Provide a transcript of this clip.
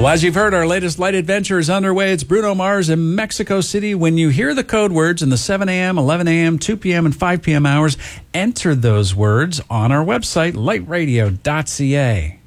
Well, as you've heard, our latest light adventure is underway. It's Bruno Mars in Mexico City. When you hear the code words in the 7 a.m., 11 a.m., 2 p.m., and 5 p.m. hours, enter those words on our website, lightradio.ca.